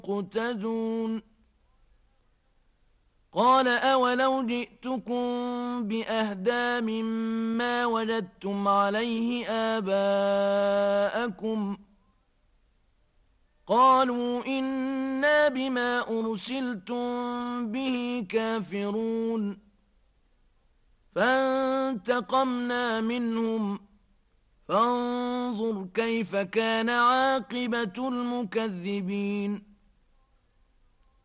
مقتدون قال أولو جئتكم بأهدى مما وجدتم عليه آباءكم قالوا إنا بما أرسلتم به كافرون فانتقمنا منهم فانظر كيف كان عاقبة المكذبين